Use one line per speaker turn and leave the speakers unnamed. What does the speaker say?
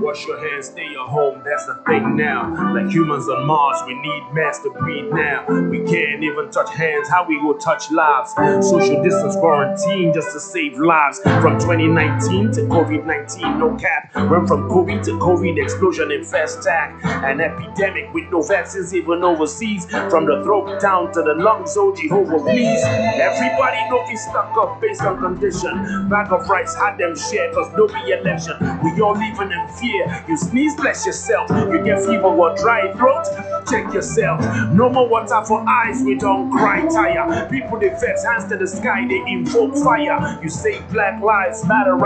wash your hands, stay at home, that's the thing now. Like humans on Mars, we need masks to breathe now. We can't even touch hands, how we go touch lives? Social distance quarantine just to save lives. From 2019 to COVID-19, no cap. Went from COVID to COVID, explosion in fast tag. An epidemic with no vaccines even overseas. From the throat down to the lungs, oh Jehovah please. Everybody know we stuck up based on condition. Bag of rice had them share cause no be election. We all living in fear. You sneeze, bless yourself. You get fever or dry throat, check yourself. No more water for eyes, we don't cry tire. People they vex, hands to the sky, they invoke fire. You say Black Lives Matter.